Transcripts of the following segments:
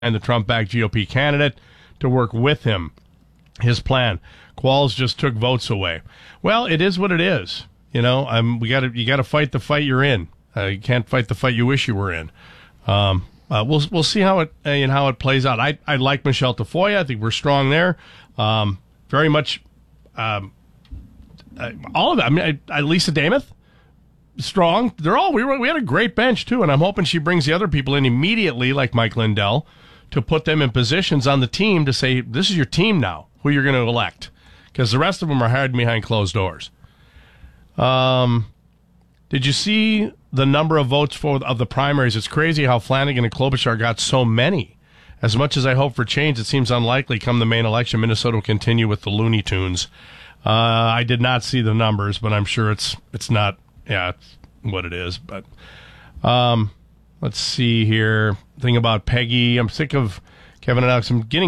and the Trump-backed GOP candidate to work with him. His plan. Qualls just took votes away. Well, it is what it is. You know, you got to fight the fight you're in. You can't fight the fight you wish you were in. We'll see how it plays out. I like Michelle Tafoya. I think we're strong there. Very much. All of it. I mean, Lisa Damath, strong. They're all. We had a great bench too, and I'm hoping she brings the other people in immediately, like Mike Lindell, to put them in positions on the team to say, this is your team now, who you're going to elect, because the rest of them are hiding behind closed doors. Did you see the number of votes of the primaries? It's crazy how Flanagan and Klobuchar got so many. As much as I hope for change, it seems unlikely come the main election, Minnesota will continue with the Looney Tunes. I did not see the numbers, but I'm sure it's not, it's what it is. But let's see here. Thing about Peggy. I'm sick of Kevin and Alex. I'm getting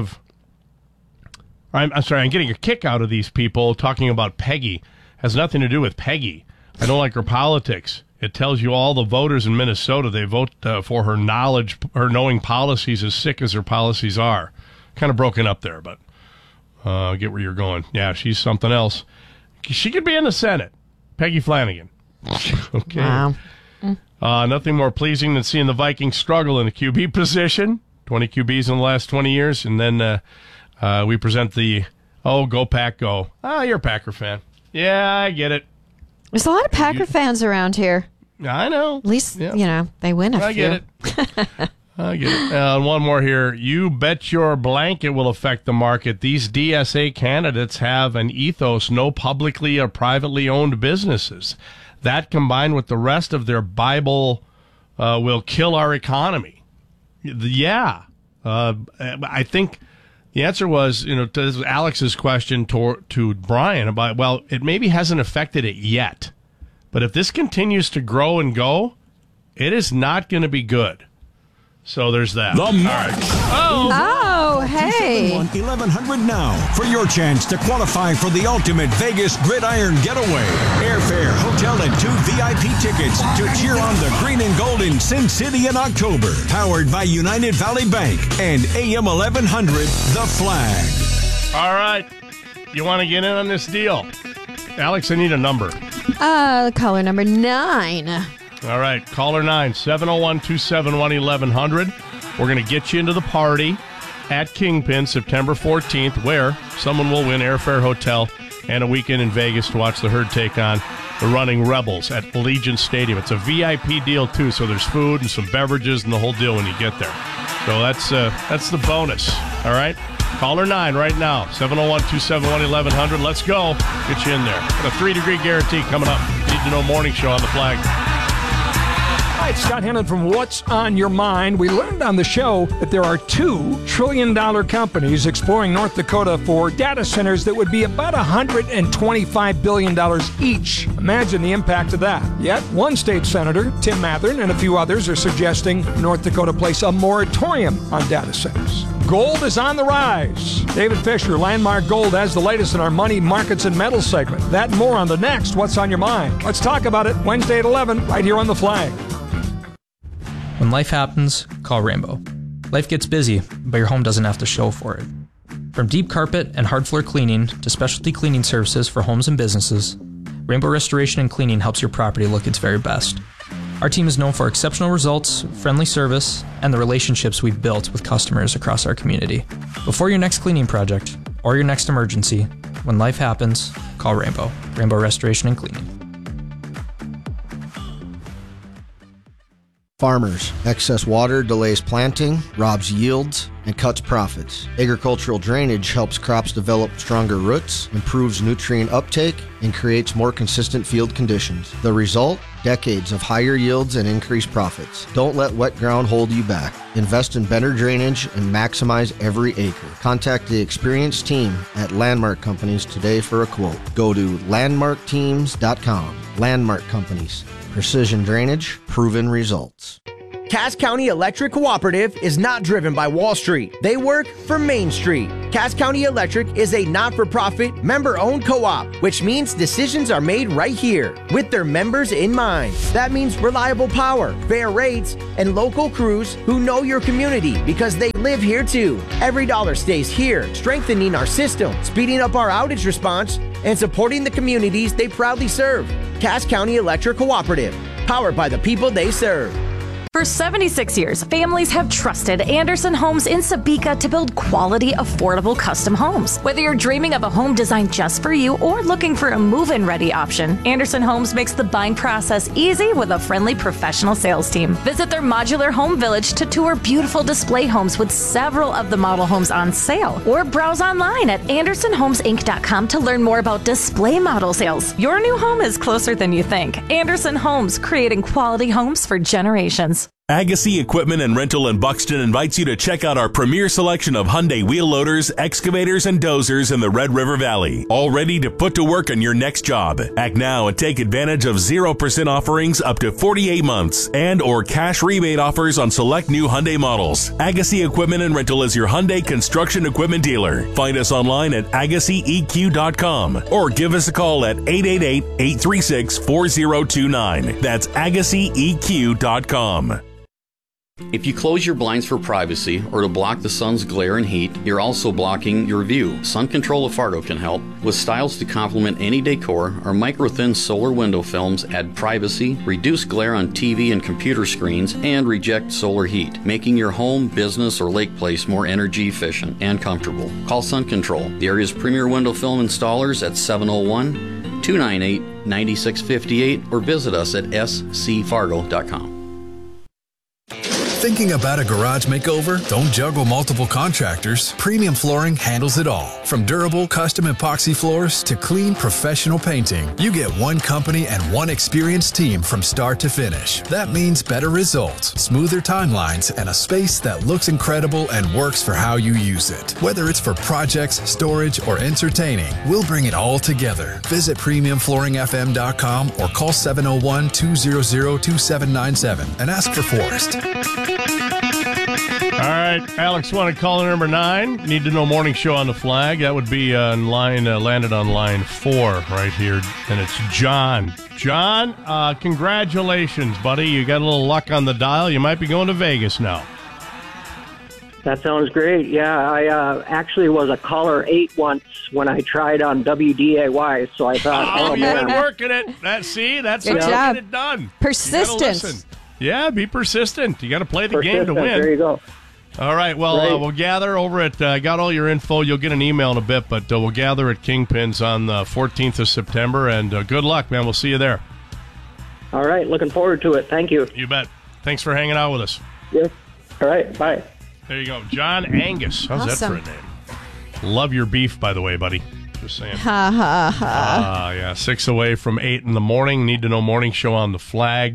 a kick out of these people talking about Peggy. Has nothing to do with Peggy. I don't like her politics. It tells you all the voters in Minnesota, they vote for her knowledge, her knowing policies, as sick as her policies are. Kind of broken up there, but I get where you're going. Yeah, she's something else. She could be in the Senate. Peggy Flanagan. Okay. Wow. Nothing more pleasing than seeing the Vikings struggle in the QB position. 20 QBs in the last 20 years. And then we present the, go Pack, go. You're a Packer fan. Yeah, I get it. There's a lot of Packer fans around here. I know. At least, they win a few. I get it. I get it. One more here. You bet your blanket will affect the market. These DSA candidates have an ethos, no publicly or privately owned businesses. That combined with the rest of their Bible will kill our economy. Yeah. I think the answer was, to Alex's question to Brian about, it maybe hasn't affected it yet. But if this continues to grow and go, it is not going to be good. So there's that. The March. Oh, hey. 1100 now for your chance to qualify for the ultimate Vegas Gridiron Getaway. Airfare, hotel, and 2 VIP tickets to cheer on the green and gold in Sin City in October. Powered by United Valley Bank and AM 1100, The Flag. All right. You want to get in on this deal? Alex, I need a number. Caller number 9. All right, caller 9, 701-271-1100. We're going to get you into the party at Kingpin September 14th, where someone will win airfare, hotel, and a weekend in Vegas to watch the Herd take on the Running Rebels at Allegiant Stadium. It's a VIP deal, too, so there's food and some beverages and the whole deal when you get there. So that's the bonus, all right? Caller 9 right now, 701-271-1100. Let's go. Get you in there. Got a 3-degree guarantee coming up. Need to Know Morning Show on the Flag. Hi, it's Scott Hannon from What's on Your Mind. We learned on the show that there are $2 trillion companies exploring North Dakota for data centers that would be about $125 billion each. Imagine the impact of that. Yet, one state senator, Tim Mathern, and a few others are suggesting North Dakota place a moratorium on data centers. Gold is on the rise. David Fisher, Landmark Gold, has the latest in our Money, Markets, and Metals segment. That and more on the next What's on Your Mind. Let's talk about it Wednesday at 11, right here on The Flag. When life happens, call Rainbow. Life gets busy, but your home doesn't have to show for it. From deep carpet and hard floor cleaning to specialty cleaning services for homes and businesses, Rainbow Restoration and Cleaning helps your property look its very best. Our team is known for exceptional results, friendly service, and the relationships we've built with customers across our community. Before your next cleaning project or your next emergency, when life happens, call Rainbow. Rainbow Restoration and Cleaning. Farmers. Excess water delays planting, robs yields, and cuts profits. Agricultural drainage helps crops develop stronger roots, improves nutrient uptake, and creates more consistent field conditions. The result? Decades of higher yields and increased profits. Don't let wet ground hold you back. Invest in better drainage and maximize every acre. Contact the experienced team at Landmark Companies today for a quote. Go to landmarkteams.com. Landmark Companies. Precision drainage, proven results. Cass County Electric Cooperative is not driven by Wall Street. They work for Main Street. Cass County Electric is a not-for-profit, member-owned co-op, which means decisions are made right here with their members in mind. That means reliable power, fair rates, and local crews who know your community because they live here too. Every dollar stays here, strengthening our system, speeding up our outage response, and supporting the communities they proudly serve. Cass County Electric Cooperative, powered by the people they serve. For 76 years, families have trusted Anderson Homes in Sabika to build quality, affordable custom homes. Whether you're dreaming of a home designed just for you or looking for a move-in ready option, Anderson Homes makes the buying process easy with a friendly professional sales team. Visit their modular home village to tour beautiful display homes with several of the model homes on sale, or browse online at AndersonHomesInc.com to learn more about display model sales. Your new home is closer than you think. Anderson Homes, creating quality homes for generations. Agassi Equipment and Rental in Buxton invites you to check out our premier selection of Hyundai wheel loaders, excavators, and dozers in the Red River Valley. All ready to put to work on your next job. Act now and take advantage of 0% offerings up to 48 months and or cash rebate offers on select new Hyundai models. Agassi Equipment and Rental is your Hyundai construction equipment dealer. Find us online at AgassiEQ.com or give us a call at 888-836-4029. That's AgassiEQ.com. If you close your blinds for privacy or to block the sun's glare and heat, you're also blocking your view. Sun Control of Fargo can help. With styles to complement any decor, our micro-thin solar window films add privacy, reduce glare on TV and computer screens, and reject solar heat, making your home, business, or lake place more energy efficient and comfortable. Call Sun Control, the area's premier window film installers, at 701-298-9658 or visit us at scfargo.com. Thinking about a garage makeover? Don't juggle multiple contractors. Premium Flooring handles it all. From durable custom epoxy floors to clean professional painting, you get one company and one experienced team from start to finish. That means better results, smoother timelines, and a space that looks incredible and works for how you use it. Whether it's for projects, storage, or entertaining, we'll bring it all together. Visit PremiumFlooringFM.com or call 701-200-2797 and ask for Forrest. All right, Alex wanted caller number 9. Need to know morning show on the flag. That would be on line landed on line 4 right here, and it's John. John, congratulations, buddy. You got a little luck on the dial. You might be going to Vegas now. That sounds great. Yeah, I actually was a caller 8 once when I tried on WDAY, so I thought, you've been working it. That's how you get it done. Persistence. Yeah, be persistent. You got to play the game to win. There you go. All right, well, we'll gather over at, got all your info. You'll get an email in a bit, but we'll gather at Kingpins on the 14th of September, and good luck, man. We'll see you there. All right, looking forward to it. Thank you. You bet. Thanks for hanging out with us. Yes. All right, bye. There you go. John Angus. How's that for a name? Love your beef, by the way, buddy. Just saying. Ha, ha, ha. Yeah, 6 away from 8 in the morning. Need to know morning show on the flag.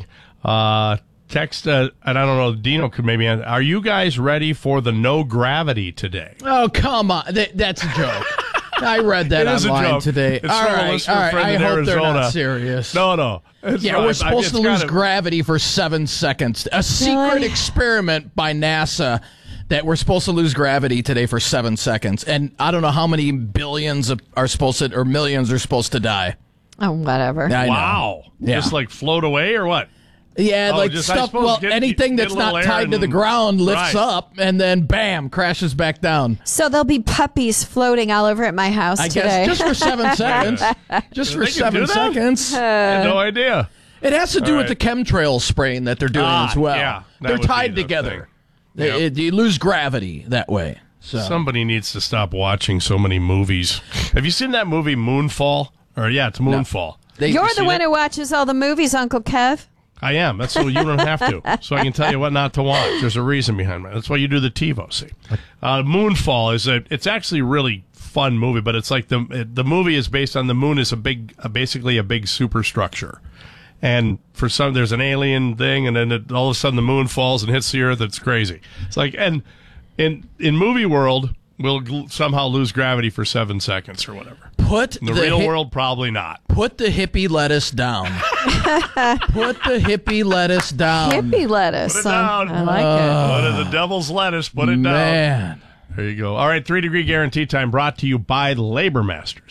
Text, and I don't know, Dino could maybe answer. Are you guys ready for the no gravity today? Oh, come on. That's a joke. I read that online today. It's all right. I hope Arizona. They're not serious. No. We're supposed to lose gravity for 7 seconds. A secret experiment by NASA that we're supposed to lose gravity today for 7 seconds. And I don't know how many billions are supposed to, or millions are supposed to die. Oh, whatever. Wow. Yeah. Just like float away or what? Yeah, stuff, anything that's not tied to the ground lifts up and then, bam, crashes back down. So there'll be puppies floating all over at my house today. Guess just for 7 seconds. Just for 7 seconds. I had no idea. It has to do with the chemtrail spraying that they're doing as well. Yeah, they're tied together. You lose gravity that way. So. Somebody needs to stop watching so many movies. Have you seen that movie Moonfall? It's Moonfall. No. You're the one who watches all the movies, Uncle Kev. I am. That's so you don't have to. So I can tell you what not to watch. There's a reason behind it. That's why you do the TiVo. See, Moonfall it's actually a really fun movie, but it's like the movie is based on the moon is basically a big superstructure, and for some there's an alien thing, and then all of a sudden the moon falls and hits the earth. It's crazy. It's like and in movie world we'll somehow lose gravity for 7 seconds or whatever. In the real world, probably not. Put the hippie lettuce down. Put the hippie lettuce down. Hippie lettuce. Put it down. I like it. What is the devil's lettuce? Put it down. Man. There you go. All right, 3-degree guarantee time brought to you by Labor Masters.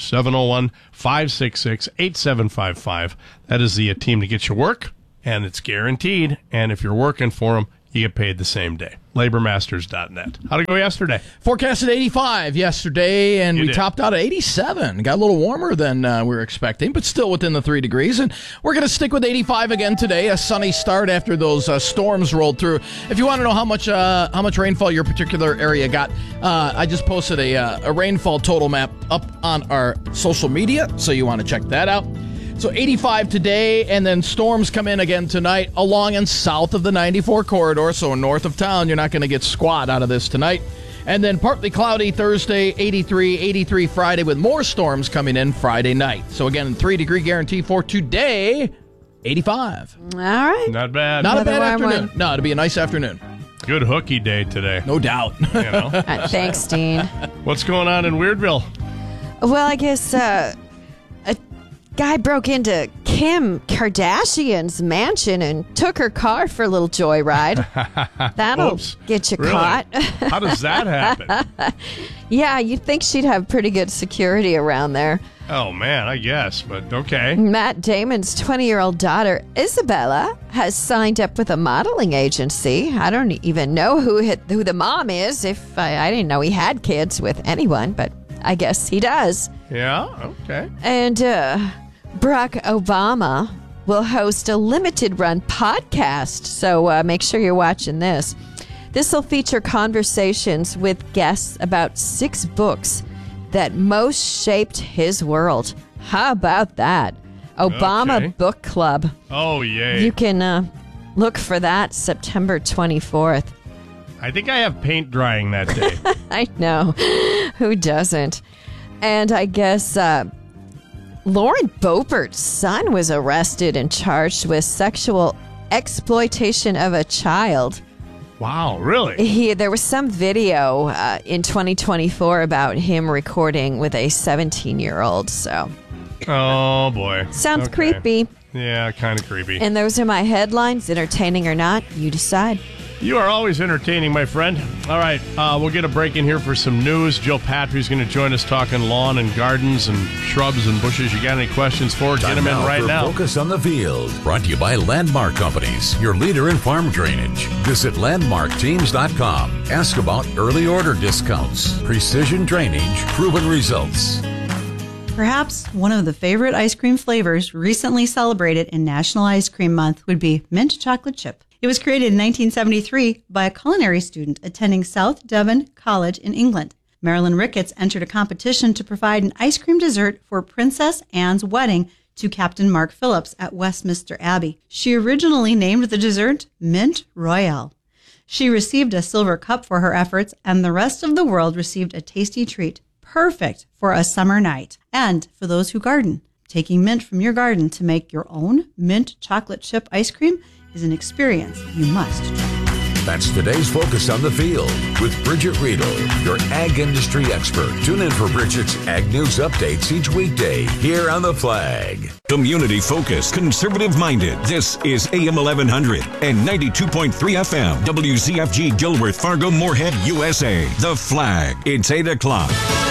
701-566-8755. That is the team to get you work, and it's guaranteed. And if you're working for them, you get paid the same day. LaborMasters.net. How'd it go yesterday? Forecasted 85 yesterday, and we topped out at 87. Got a little warmer than we were expecting, but still within the 3 degrees. And we're going to stick with 85 again today. A sunny start after those storms rolled through. If you want to know how much rainfall your particular area got, I just posted a rainfall total map up on our social media, so you want to check that out. So 85 today, and then storms come in again tonight along and south of the 94 corridor. So north of town, you're not going to get squat out of this tonight. And then partly cloudy Thursday, 83 Friday, with more storms coming in Friday night. So again, 3-degree guarantee for today, 85. All right. Not bad. Not a bad afternoon. No, it'll be a nice afternoon. Good hooky day today. No doubt. You know? Thanks, Dean. What's going on in Weirdville? Well, I guess a guy broke into Kim Kardashian's mansion and took her car for a little joyride. That'll get you caught. How does that happen? Yeah, you'd think she'd have pretty good security around there. Oh, man, I guess, but okay. Matt Damon's 20-year-old daughter, Isabella, has signed up with a modeling agency. I don't even know who the mom is. If I didn't know he had kids with anyone, but I guess he does. Yeah, okay. And Barack Obama will host a limited-run podcast, so make sure you're watching this. This will feature conversations with guests about 6 books that most shaped his world. How about that? Obama Book Club. Oh, yay. You can look for that September 24th. I think I have paint drying that day. I know. Who doesn't? And I guess Lauren Boebert's son was arrested and charged with sexual exploitation of a child. Wow, really? There was some video in 2024 about him recording with a 17-year-old. So, oh boy, sounds creepy. Yeah, kind of creepy. And those are my headlines. Entertaining or not, you decide. You are always entertaining, my friend. All right, we'll get a break in here for some news. Joe Patrick's going to join us talking lawn and gardens and shrubs and bushes. You got any questions for it? Get them in right now. Focus on the Field. Brought to you by Landmark Companies, your leader in farm drainage. Visit landmarkteams.com. Ask about early order discounts. Precision drainage, proven results. Perhaps one of the favorite ice cream flavors recently celebrated in National Ice Cream Month would be mint chocolate chip. It was created in 1973 by a culinary student attending South Devon College in England. Marilyn Ricketts entered a competition to provide an ice cream dessert for Princess Anne's wedding to Captain Mark Phillips at Westminster Abbey. She originally named the dessert Mint Royale. She received a silver cup for her efforts, and the rest of the world received a tasty treat, perfect for a summer night. And for those who garden, taking mint from your garden to make your own mint chocolate chip ice cream is an experience you must try. That's today's Focus on the Field with Bridget Riedel, your ag industry expert. Tune in for Bridget's Ag News updates each weekday here on The Flag. Community focused, conservative minded. This is AM 1100 and 92.3 FM. WZFG Gilworth, Fargo, Moorhead, USA. The Flag. It's 8 o'clock.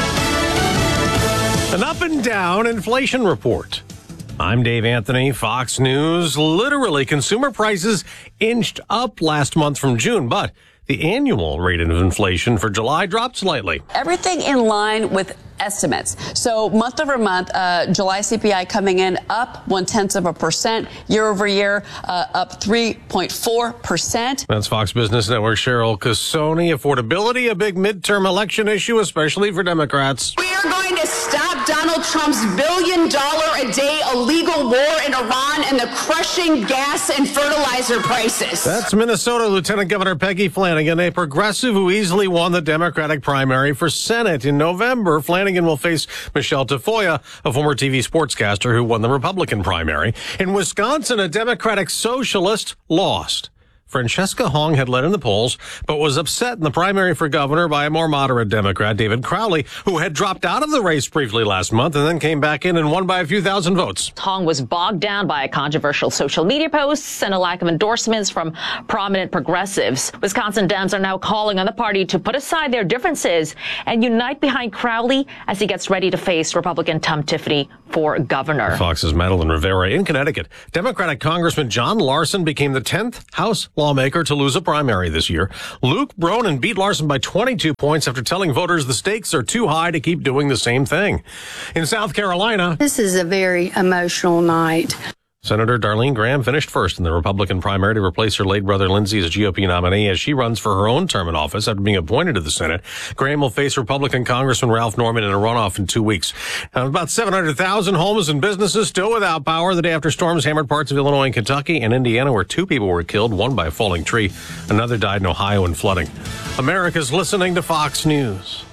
An up and down inflation report. I'm Dave Anthony, Fox News. Literally, consumer prices inched up last month from June, but the annual rate of inflation for July dropped slightly. Everything in line with estimates. So month over month, July CPI coming in up 0.1%, year over year, up 3.4%. That's Fox Business Network Cheryl Casoni. Affordability, a big midterm election issue, especially for Democrats. We are going to stop Donald Trump's $1 billion a day illegal war in Iran and the crushing gas and fertilizer prices. That's Minnesota Lieutenant Governor Peggy Flanagan, a progressive who easily won the Democratic primary for Senate in November. Flanagan will face Michelle Tafoya, a former TV sportscaster who won the Republican primary. In Wisconsin, a Democratic socialist lost. Francesca Hong had led in the polls, but was upset in the primary for governor by a more moderate Democrat, David Crowley, who had dropped out of the race briefly last month and then came back in and won by a few thousand votes. Hong was bogged down by controversial social media posts and a lack of endorsements from prominent progressives. Wisconsin Dems are now calling on the party to put aside their differences and unite behind Crowley as he gets ready to face Republican Tom Tiffany for governor. Fox's Madeline Rivera. In Connecticut, Democratic Congressman John Larson became the 10th House lawmaker to lose a primary this year. Luke Bronin beat Larson by 22 points after telling voters the stakes are too high to keep doing the same thing. In South Carolina, this is a very emotional night. Senator Darlene Graham finished first in the Republican primary to replace her late brother Lindsey as GOP nominee as she runs for her own term in office after being appointed to the Senate. Graham will face Republican Congressman Ralph Norman in a runoff in 2 weeks. About 700,000 homes and businesses still without power the day after storms hammered parts of Illinois and Kentucky and Indiana, where 2 people were killed, one by a falling tree. Another died in Ohio in flooding. America's listening to Fox News.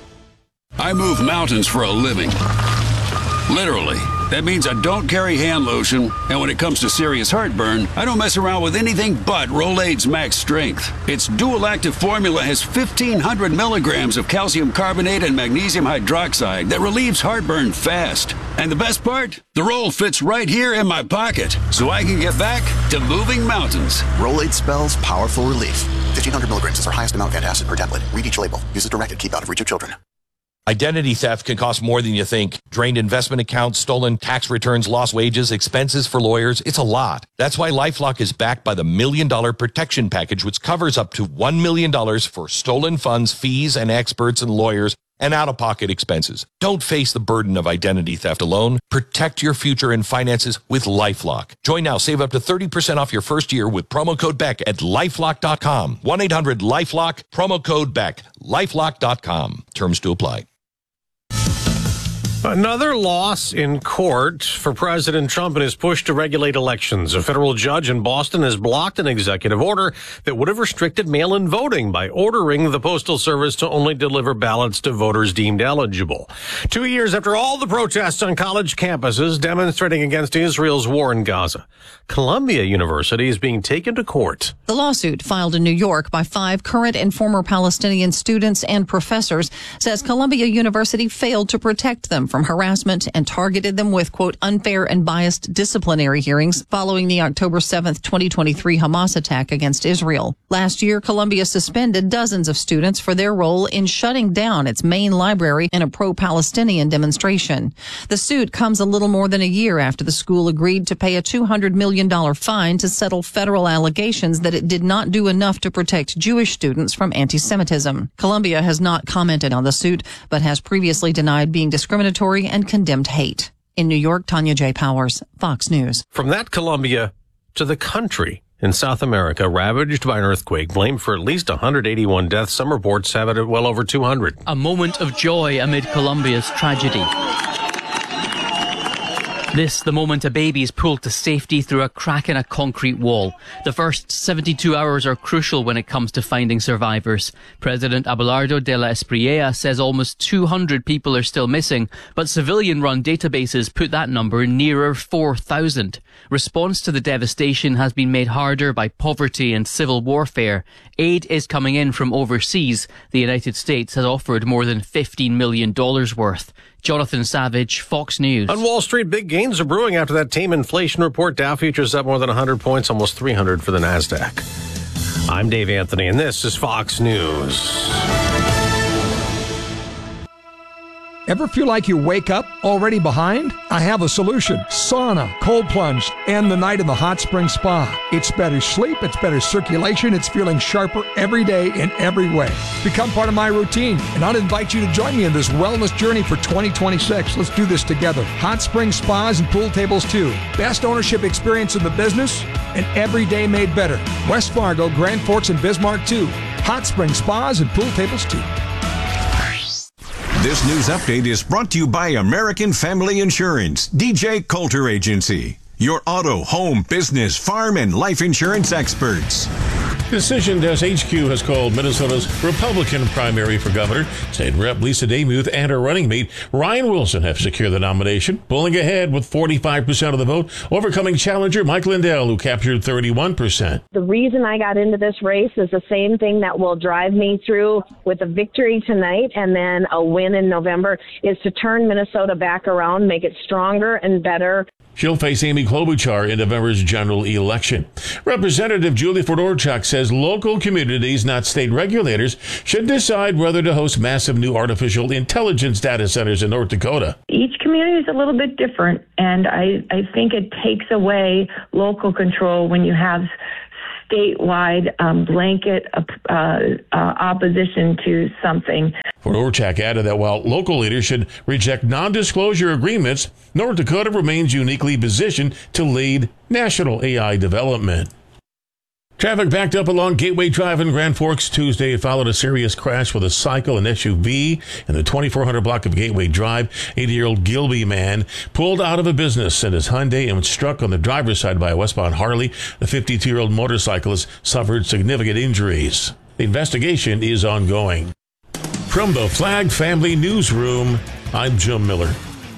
I move mountains for a living. Literally. That means I don't carry hand lotion, and when it comes to serious heartburn, I don't mess around with anything but Rolaids Max Strength. Its dual-active formula has 1,500 milligrams of calcium carbonate and magnesium hydroxide that relieves heartburn fast. And the best part? The roll fits right here in my pocket, so I can get back to moving mountains. Rolaids spells powerful relief. 1,500 milligrams is our highest amount of antacid per tablet. Read each label. Use as directed. Keep out of reach of children. Identity theft can cost more than you think. Drained investment accounts, stolen tax returns, lost wages, expenses for lawyers. It's a lot. That's why LifeLock is backed by the $1 Million Protection Package, which covers up to $1 million for stolen funds, fees, and experts and lawyers, and out-of-pocket expenses. Don't face the burden of identity theft alone. Protect your future and finances with LifeLock. Join now. Save up to 30% off your first year with promo code BECK at LifeLock.com. 1-800-LifeLock, promo code BECK, LifeLock.com. Terms to apply. Another loss in court for President Trump and his push to regulate elections. A federal judge in Boston has blocked an executive order that would have restricted mail-in voting by ordering the Postal Service to only deliver ballots to voters deemed eligible. 2 years after all the protests on college campuses demonstrating against Israel's war in Gaza, Columbia University is being taken to court. The lawsuit, filed in New York by 5 current and former Palestinian students and professors, says Columbia University failed to protect them from harassment and targeted them with, quote, unfair and biased disciplinary hearings following the October 7th, 2023 Hamas attack against Israel. Last year, Columbia suspended dozens of students for their role in shutting down its main library in a pro-Palestinian demonstration. The suit comes a little more than a year after the school agreed to pay a $200 million fine to settle federal allegations that it did not do enough to protect Jewish students from anti-Semitism. Columbia has not commented on the suit, but has previously denied being discriminatory and condemned hate. In New York, Tanya J. Powers, Fox News. From that Columbia to the country in South America, ravaged by an earthquake, blamed for at least 181 deaths. Some reports have it at well over 200. A moment of joy amid Colombia's tragedy. This, the moment a baby is pulled to safety through a crack in a concrete wall. The first 72 hours are crucial when it comes to finding survivors. President Abelardo de la Espriella says almost 200 people are still missing, but civilian-run databases put that number nearer 4,000. Response to the devastation has been made harder by poverty and civil warfare. Aid is coming in from overseas. The United States has offered more than $15 million worth. Jonathan Savage, Fox News. On Wall Street, big gains are brewing after that tame inflation report. Dow futures up more than 100 points, almost 300 for the NASDAQ. I'm Dave Anthony, and this is Fox News. Ever feel like you wake up already behind? I have a solution. Sauna, cold plunge, and the night in the hot spring spa. It's better sleep, it's better circulation, it's feeling sharper every day in every way. Become part of my routine, and I'd invite you to join me in this wellness journey for 2026. Let's do this together. Hot spring spas and pool tables too. Best ownership experience in the business, and every day made better. West Fargo, Grand Forks, and Bismarck too. Hot spring spas and pool tables too. This news update is brought to you by American Family Insurance, DJ Coulter Agency, your auto, home, business, farm, and life insurance experts. Decision Desk HQ has called Minnesota's Republican primary for governor. State Rep Lisa Demuth and her running mate Ryan Wilson have secured the nomination, pulling ahead with 45% of the vote, overcoming challenger Mike Lindell, who captured 31%. The reason I got into this race is the same thing that will drive me through with a victory tonight and then a win in November, is to turn Minnesota back around, make it stronger and better. She'll face Amy Klobuchar in November's general election. Representative Julie Fedorchak says local communities, not state regulators, should decide whether to host massive new artificial intelligence data centers in North Dakota. Each community is a little bit different, and I think it takes away local control when you have statewide blanket opposition to something. Fedorchak added that while local leaders should reject non-disclosure agreements, North Dakota remains uniquely positioned to lead national AI development. Traffic backed up along Gateway Drive in Grand Forks Tuesday. It followed a serious crash with a cycle and SUV in the 2400 block of Gateway Drive. 80-year-old Gilby man pulled out of a business in his Hyundai and was struck on the driver's side by a westbound Harley. The 52-year-old motorcyclist suffered significant injuries. The investigation is ongoing. From the Flag Family Newsroom, I'm Jim Miller.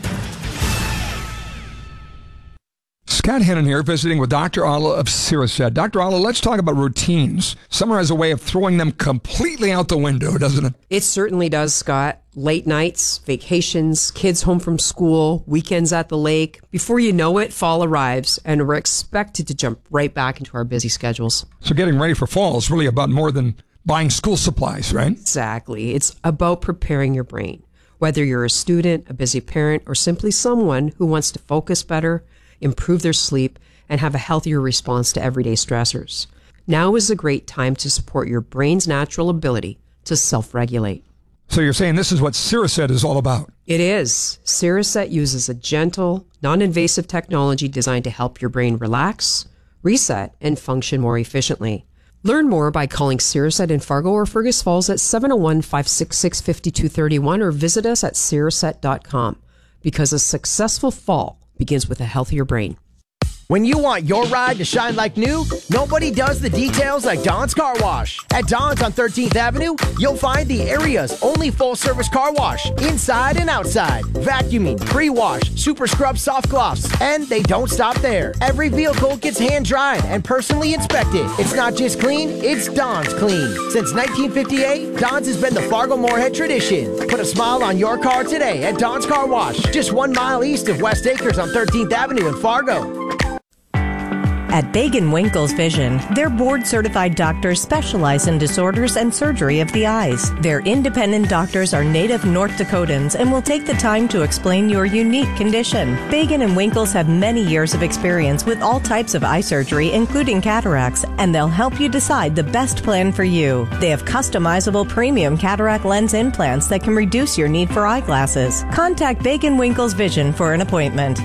Scott Hennon here, visiting with Dr. Alla of Siricet. Dr. Alla, let's talk about routines. Summer has a way of throwing them completely out the window, doesn't it? It certainly does, Scott. Late nights, vacations, kids home from school, weekends at the lake. Before you know it, fall arrives, and we're expected to jump right back into our busy schedules. So getting ready for fall is really about more than buying school supplies, right? Exactly. It's about preparing your brain. Whether you're a student, a busy parent, or simply someone who wants to focus better, improve their sleep, and have a healthier response to everyday stressors. Now is a great time to support your brain's natural ability to self-regulate. So you're saying this is what Siricet is all about? It is. Siricet uses a gentle, non-invasive technology designed to help your brain relax, reset, and function more efficiently. Learn more by calling Siricet in Fargo or Fergus Falls at 701-566-5231 or visit us at Siricet.com, because a successful fall begins with a healthier brain. When you want your ride to shine like new, nobody does the details like Don's Car Wash. At Don's on 13th Avenue, you'll find the area's only full-service car wash, inside and outside. Vacuuming, pre-wash, super scrub soft gloss, and they don't stop there. Every vehicle gets hand-dried and personally inspected. It's not just clean, it's Don's clean. Since 1958, Don's has been the Fargo-Moorhead tradition. Put a smile on your car today at Don's Car Wash, just 1 mile east of West Acres on 13th Avenue in Fargo. At Bagan Winkles Vision, their board-certified doctors specialize in disorders and surgery of the eyes. Their independent doctors are native North Dakotans and will take the time to explain your unique condition. Bagan & Winkles have many years of experience with all types of eye surgery, including cataracts, and they'll help you decide the best plan for you. They have customizable premium cataract lens implants that can reduce your need for eyeglasses. Contact Bagan Winkles Vision for an appointment.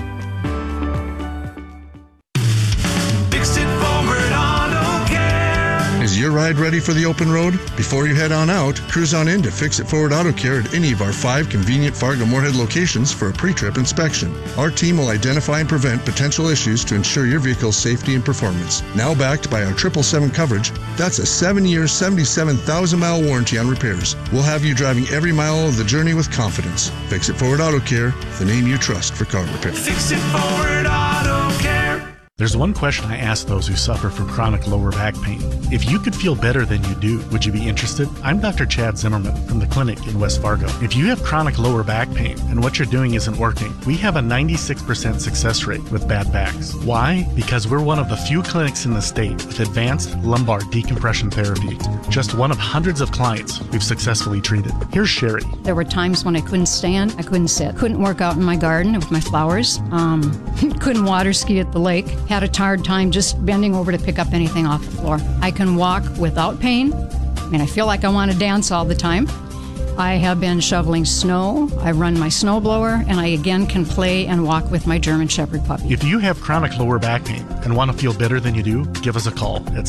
Is your ride ready for the open road? Before you head on out, cruise on in to Fix It Forward Auto Care at any of our 5 convenient Fargo-Moorhead locations for a pre-trip inspection. Our team will identify and prevent potential issues to ensure your vehicle's safety and performance. Now backed by our 777 coverage, that's a 7-year, 77,000-mile warranty on repairs. We'll have you driving every mile of the journey with confidence. Fix It Forward Auto Care, the name you trust for car repair. Fix It Forward Auto Care. There's one question I ask those who suffer from chronic lower back pain. If you could feel better than you do, would you be interested? I'm Dr. Chad Zimmerman from the clinic in West Fargo. If you have chronic lower back pain and what you're doing isn't working, we have a 96% success rate with bad backs. Why? Because we're one of the few clinics in the state with advanced lumbar decompression therapy. Just one of hundreds of clients we've successfully treated. Here's Sherry. There were times when I couldn't stand, I couldn't sit, couldn't work out in my garden with my flowers, couldn't water ski at the lake. Had a hard time just bending over to pick up anything off the floor. I can walk without pain. I mean, I feel like I want to dance all the time. I have been shoveling snow. I run my snowblower, and I again can play and walk with my German Shepherd puppy. If you have chronic lower back pain and want to feel better than you do, give us a call at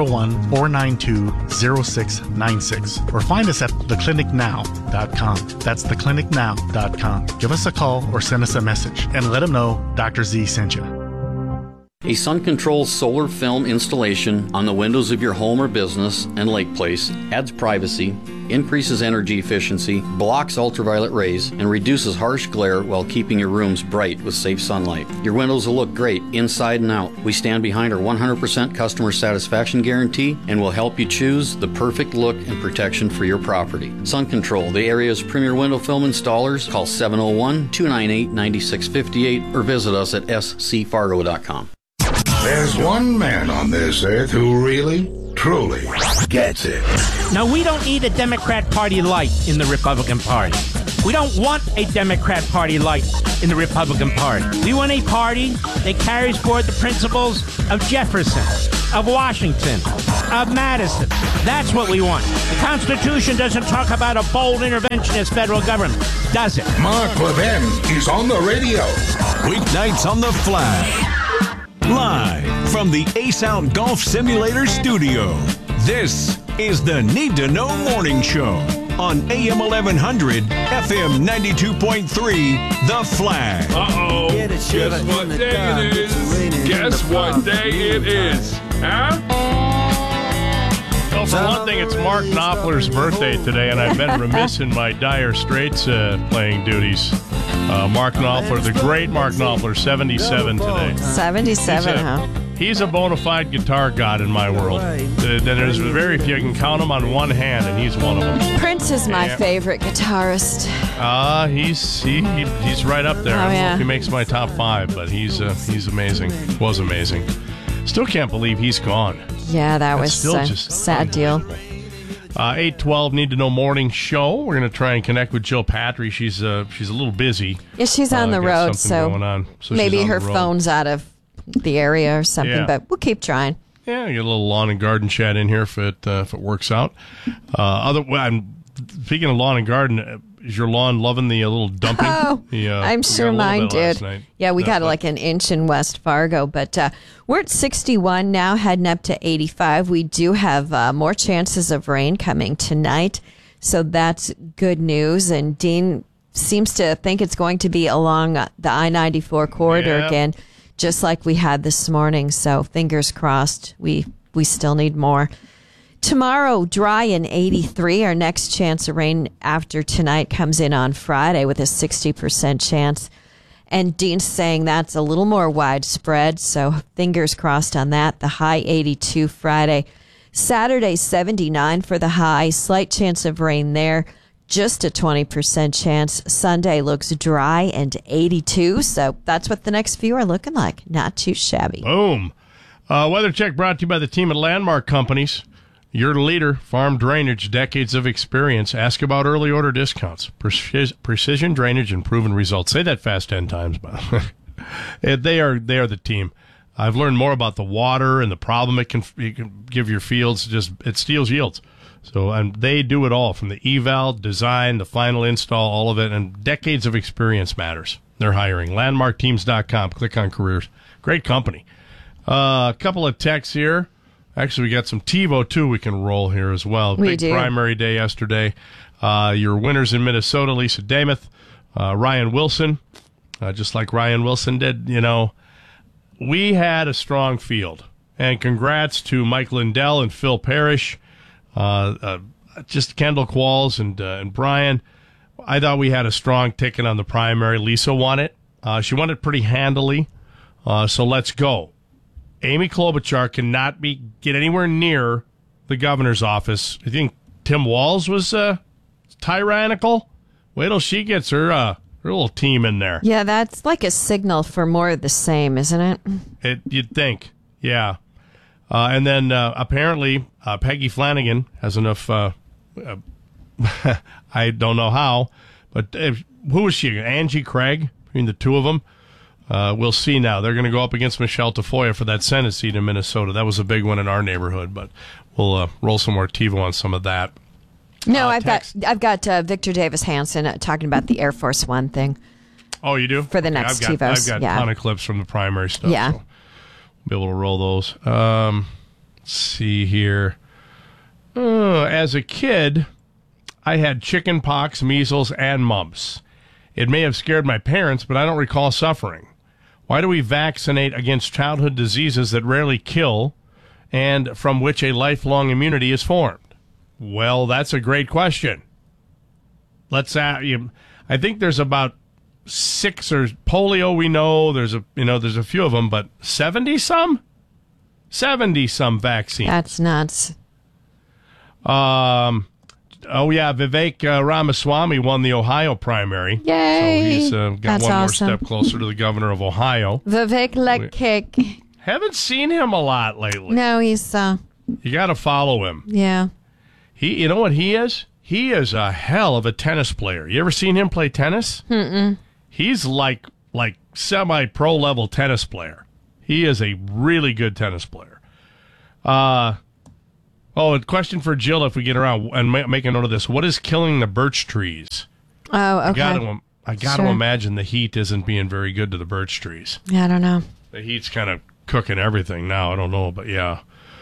701-492-0696 or find us at theclinicnow.com. That's theclinicnow.com. Give us a call or send us a message and let them know Dr. Z sent you. A Sun Control solar film installation on the windows of your home or business and lake place adds privacy, increases energy efficiency, blocks ultraviolet rays, and reduces harsh glare while keeping your rooms bright with safe sunlight. Your windows will look great inside and out. We stand behind our 100% customer satisfaction guarantee and will help you choose the perfect look and protection for your property. Sun Control, the area's premier window film installers. Call 701-298-9658 or visit us at scfargo.com. There's one man on this earth who really, truly gets it. Now, we don't need a Democrat Party light in the Republican Party. We don't want a Democrat Party light in the Republican Party. We want a party that carries forward the principles of Jefferson, of Washington, of Madison. That's what we want. The Constitution doesn't talk about a bold interventionist federal government, does it? Mark Levin is on the radio. Weeknights on the Flag. Live from the Ace Out Golf Simulator studio, this is the Need to Know Morning Show on AM 1100, FM 92.3, The Flag. Uh-oh. Guess what day it is? Guess what day it is? Huh? Well, for one thing, it's Mark Knopfler's birthday today, and I've been remiss in my Dire Straits playing duties. Mark Knopfler, the great Mark Knopfler, 77 today. 77, He's a bona fide guitar god in my world. There's very few. You can count them on one hand, and he's one of them. Prince is my favorite guitarist. He's right up there. I don't know if he makes my top 5, but he's amazing. Was amazing. Still can't believe he's gone. Yeah, that was a sad deal. 8:12 Need to Know Morning Show. We're going to try and connect with Jill Patry. She's a little busy. Yeah, she's on the road, so maybe her road. Phone's out of the area or something. Yeah. But we'll keep trying. Yeah, get a little lawn and garden chat in here if it works out. Speaking of lawn and garden, is your lawn loving the little dumping? Oh, I'm sure mine did. Yeah, we got like an inch in West Fargo, but we're at 61 now, heading up to 85. We do have more chances of rain coming tonight, so that's good news. And Dean seems to think it's going to be along the I-94 corridor again, just like we had this morning. So fingers crossed. We still need more. Tomorrow, dry and 83. Our next chance of rain after tonight comes in on Friday with a 60% chance. And Dean's saying that's a little more widespread, so fingers crossed on that. The high 82 Friday. Saturday, 79 for the high. Slight chance of rain there. Just a 20% chance. Sunday looks dry and 82, so that's what the next few are looking like. Not too shabby. Boom. Weather check brought to you by the team at Landmark Companies. Your leader, Farm Drainage, decades of experience. Ask about early order discounts. Precision drainage and proven results. Say that fast 10 times, but they are the team. I've learned more about the water and the problem it can give your fields. It steals yields. So, and they do it all from the eval, design, the final install, all of it, and decades of experience matters. They're hiring. LandmarkTeams.com. Click on careers. Great company. A couple of texts here. Actually, we got some TiVo, too, we can roll here as well. Big primary day yesterday. Your winners in Minnesota, Lisa Damuth, Ryan Wilson. Just like Ryan Wilson did, we had a strong field. And congrats to Mike Lindell and Phil Parrish, just Kendall Qualls and Brian. I thought we had a strong ticket on the primary. Lisa won it. She won it pretty handily. So let's go. Amy Klobuchar cannot get anywhere near the governor's office. I think Tim Walz was tyrannical. Wait till she gets her little team in there. Yeah, that's like a signal for more of the same, isn't it? You'd think, yeah. And then apparently Peggy Flanagan has enough. I don't know how, but who was she? Angie Craig, between the two of them. We'll see now. They're going to go up against Michelle Tafoya for that Senate seat in Minnesota. That was a big one in our neighborhood, but we'll roll some more TiVo on some of that. No, I've got Victor Davis Hanson talking about the Air Force One thing. Oh, you do? For the next TiVos. I've got a ton of clips from the primary stuff. Yeah. So be able to roll those. Let's see here. As a kid, I had chicken pox, measles, and mumps. It may have scared my parents, but I don't recall suffering. Why do we vaccinate against childhood diseases that rarely kill and from which a lifelong immunity is formed? Well, that's a great question. Let's ask you. I think there's about 6 or polio. We know there's a few of them, but 70 some vaccines. That's nuts. Oh yeah, Vivek Ramaswamy won the Ohio primary. Yay! So he's got That's one awesome. more step closer to the governor of Ohio. Vivek Lekik. Haven't seen him a lot lately. No, he's You got to follow him. yeah. You know what he is? He is a hell of a tennis player. You ever seen him play tennis? Mm-mm. He's like semi-pro level tennis player. He is a really good tennis player. A question for Jill if we get around and make a note of this. What is killing the birch trees? Oh, okay. I got to imagine the heat isn't being very good to the birch trees. Yeah, I don't know. The heat's kind of cooking everything now. I don't know, but yeah.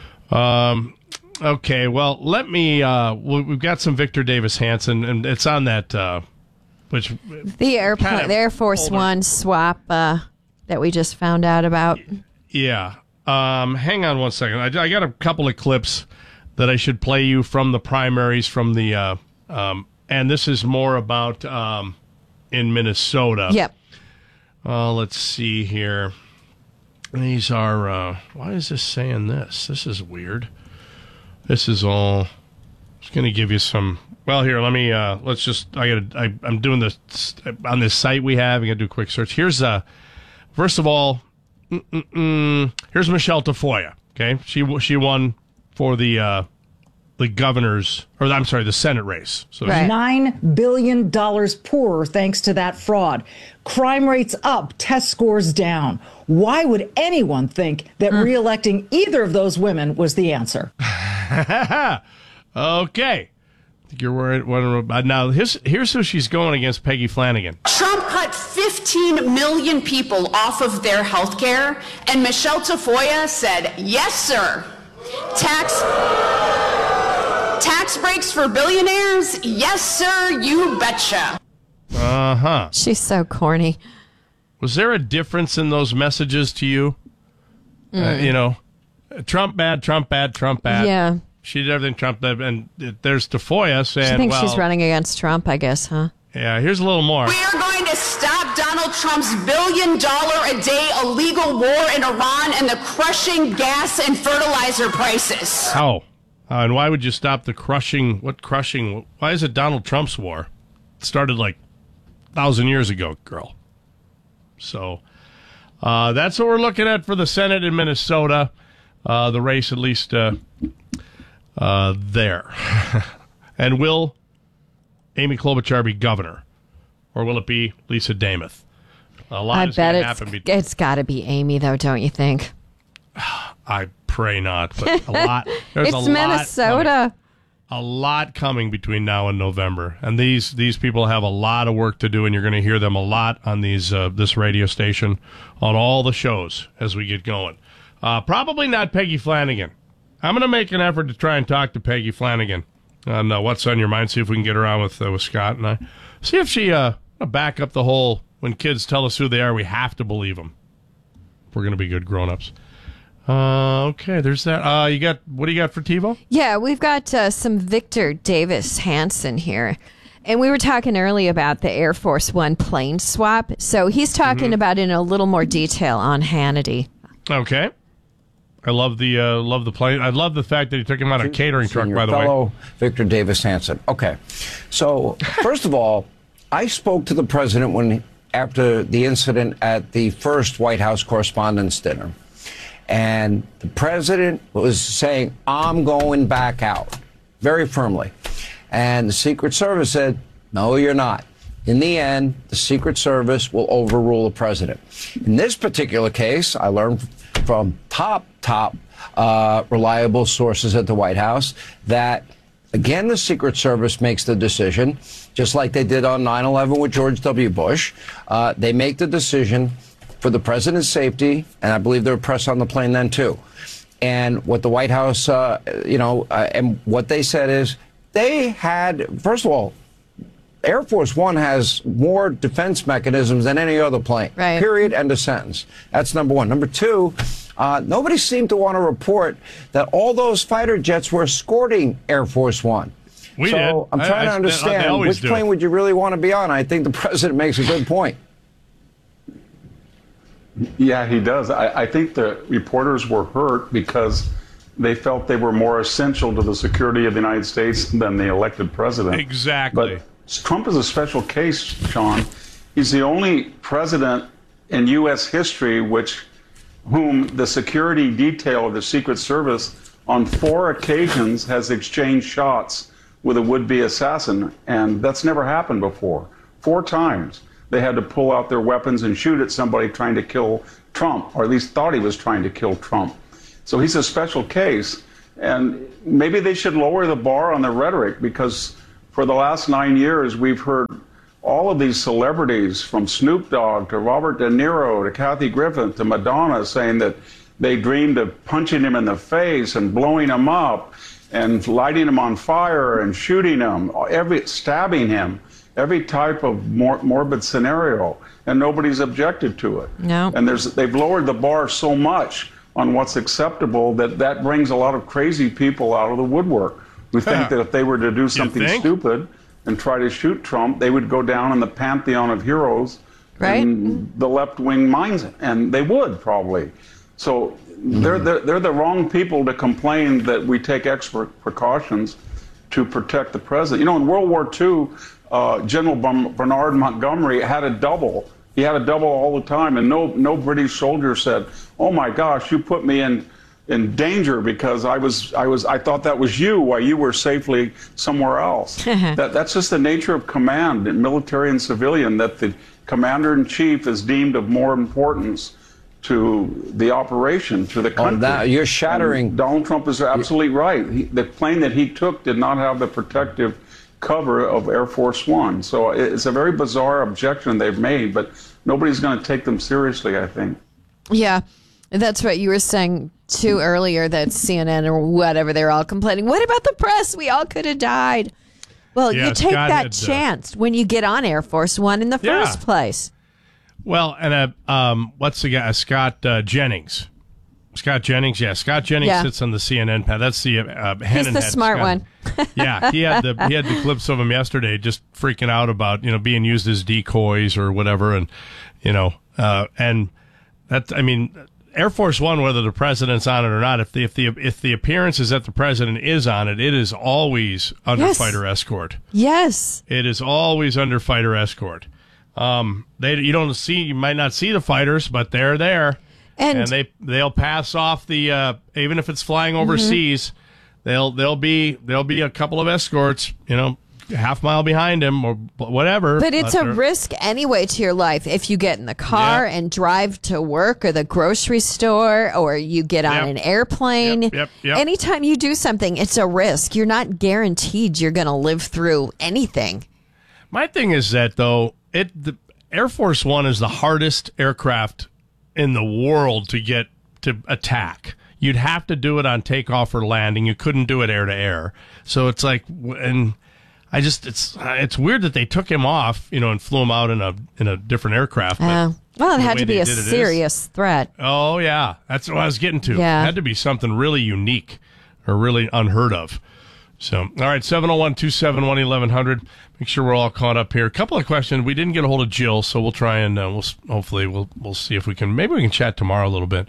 Okay, well, let me... we've got some Victor Davis Hanson, and it's on that... The Air Force One swap that we just found out about. Yeah. Hang on one second. I got a couple of clips that I should play you from the primaries from the... and this is more about in Minnesota. Yep. Let's see here. These are... why is this saying this? This is weird. This is all... It's going to give you some... Well, here, let me... let's just... I'm doing this... On this site we have, I'm going to do a quick search. Here's... first of all... here's Michelle Tafoya. Okay? She won for the governor's... Or, I'm sorry, the Senate race. So right. $9 billion poorer thanks to that fraud. Crime rates up, test scores down. Why would anyone think that re-electing either of those women was the answer? Okay. I think you're worried. Now, here's who she's going against, Peggy Flanagan. Trump cut 15 million people off of their health care, and Michelle Tafoya said, yes, sir. Tax breaks for billionaires? Yes, sir, you betcha. Uh-huh. She's so corny. Was there a difference in those messages to you? Trump bad, Trump bad, Trump bad. Yeah. She did everything Trump did, and there's Tafoya saying, She thinks she's running against Trump, I guess, huh? Yeah, here's a little more. We are going to stop Donald Trump's $1 billion a day illegal war in Iran and the crushing gas and fertilizer prices. How? And why would you stop the crushing? What crushing? Why is it Donald Trump's war? It started like 1,000 years ago, girl. So that's what we're looking at for the Senate in Minnesota. The race, at least there. And will Amy Klobuchar be governor? Or will it be Lisa Damath? A lot I is bet going to happen. It's got to be Amy, though, don't you think? I pray not, but a lot. There's It's Minnesota. A lot coming between now and November, and these people have a lot of work to do, and you're going to hear them a lot on these this radio station, on all the shows as we get going. Probably not Peggy Flanagan. I'm going to make an effort to try and talk to Peggy Flanagan on What's on Your Mind. See if we can get her on with Scott and I. See if she back up the whole when kids tell us who they are, we have to believe them. If we're going to be good grown-ups. Okay, there's that. What do you got for TiVo? Yeah, we've got some Victor Davis Hanson here. And we were talking earlier about the Air Force One plane swap. So he's talking about it in a little more detail on Hannity. Okay. I love the plane. I love the fact that he took him out of a catering truck, by the way. Fellow Victor Davis Hanson. Okay. So, first of all, I spoke to the president after the incident at the first White House Correspondents' Dinner. And the president was saying, I'm going back out, very firmly. And the Secret Service said, no, you're not. In the end, the Secret Service will overrule the president. In this particular case, I learned from top reliable sources at the White House that, again, the Secret Service makes the decision, just like they did on 9/11 with George W. Bush. They make the decision for the president's safety, and I believe there were press on the plane then, too. And what the White House, and what they said is they had, first of all, Air Force One has more defense mechanisms than any other plane. Right. Period. End of sentence. That's number one. Number two, nobody seemed to want to report that all those fighter jets were escorting Air Force One. We so did. I'm trying to understand which plane would you really want to be on. I think the president makes a good point. Yeah, he does. I think the reporters were hurt because they felt they were more essential to the security of the United States than the elected president. Exactly. But Trump is a special case, Sean. He's the only president in U.S. history whom the security detail of the Secret Service on 4 occasions has exchanged shots with a would-be assassin, and that's never happened before. 4 times they had to pull out their weapons and shoot at somebody trying to kill Trump, or at least thought he was trying to kill Trump. So he's a special case, and maybe they should lower the bar on the rhetoric, because for the last 9 years we've heard all of these celebrities, from Snoop Dogg to Robert De Niro to Kathy Griffin to Madonna, saying that they dreamed of punching him in the face and blowing him up and lighting him on fire and shooting him, stabbing him, every type of morbid scenario, and nobody's objected to it. No. And they've lowered the bar so much on what's acceptable that brings a lot of crazy people out of the woodwork who think that if they were to do something stupid and try to shoot Trump, they would go down in the pantheon of heroes in the left-wing minds, and they would probably. So they're the wrong people to complain that we take extra precautions to protect the president. You know, in World War II, General Bernard Montgomery had a double. He had a double all the time, and no British soldier said, "Oh my gosh, you put me in danger because I thought that was you while you were safely somewhere else." That's just the nature of command in military and civilian, that the commander-in-chief is deemed of more importance to the operation, to the country. You're shattering. And Donald Trump is absolutely right. The plane that he took did not have the protective cover of Air Force One. So it's a very bizarre objection they've made, but nobody's going to take them seriously, I think. Yeah, that's what you were saying too earlier, that CNN or whatever, they're all complaining. What about the press? We all could have died. Well, Yeah, you take Scott that had, chance when you get on Air Force One in the first place. Well, and what's the guy? Scott Jennings. Scott Jennings, Scott Jennings sits on the CNN panel. That's the He's the smart one. Yeah, he had the clips of him yesterday, just freaking out about being used as decoys or whatever, and and that, I mean, Air Force One, whether the president's on it or not, if the appearance is that the president is on it, it is always under fighter escort. Yes, it is always under fighter escort. You might not see the fighters, but they're there. And they'll pass off the even if it's flying overseas, there'll be a couple of escorts, half mile behind him or whatever. But it's a risk anyway to your life if you get in the car and drive to work or the grocery store, or you get on an airplane. Yep. Anytime you do something, it's a risk. You're not guaranteed you're going to live through anything. My thing is that though, the Air Force One is the hardest aircraft in the world to get to attack. You'd have to do it on takeoff or landing. You couldn't do it air to air. So it's like, and it's weird that they took him off, and flew him out in a different aircraft. Well, it had to be a serious threat. Oh yeah, that's what I was getting to. Yeah. It had to be something really unique or really unheard of. So, all right, 701-271-1100. Make sure we're all caught up here. A couple of questions. We didn't get a hold of Jill, so we'll try and hopefully we'll see if we can. Maybe we can chat tomorrow a little bit.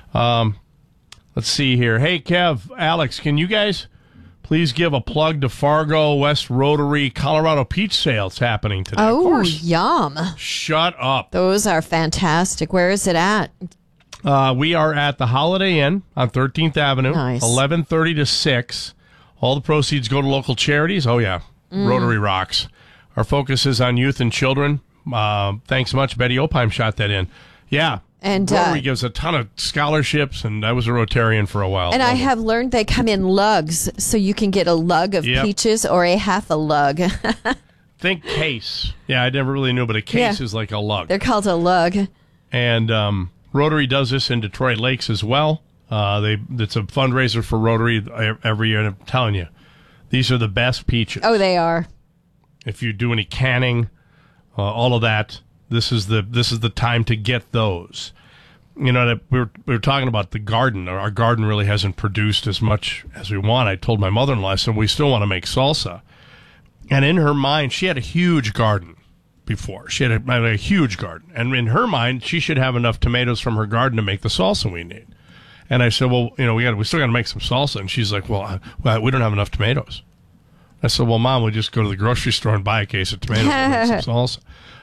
Let's see here. Hey, Kev, Alex, can you guys please give a plug to Fargo West Rotary Colorado peach sales happening today? Oh, of course. Yum! Shut up. Those are fantastic. Where is it at? We are at the Holiday Inn on 13th Avenue. Nice. 11:30 to 6. All the proceeds go to local charities. Oh, yeah. Rotary rocks. Our focus is on youth and children. Thanks much. Betty Opheim shot that in. Yeah. And Rotary gives a ton of scholarships, and I was a Rotarian for a while. And I have learned they come in lugs, so you can get a lug of peaches or a half a lug. Think case. Yeah, I never really knew, but a case is like a lug. They're called a lug. And Rotary does this in Detroit Lakes as well. It's a fundraiser for Rotary every year, and I'm telling you, these are the best peaches. Oh, they are. if you do any canning, all of that, this is the time to get those. You know, we were talking about the garden. Our garden really hasn't produced as much as we want. I told my mother-in-law, I said, we still want to make salsa. And in her mind, she had a huge garden before. She had a huge garden. And in her mind, she should have enough tomatoes from her garden to make the salsa we need. And I said, well, you know, we still got to make some salsa. And she's like, well, we don't have enough tomatoes. I said, well, Mom, we'll just go to the grocery store and buy a case of tomatoes and make some salsa.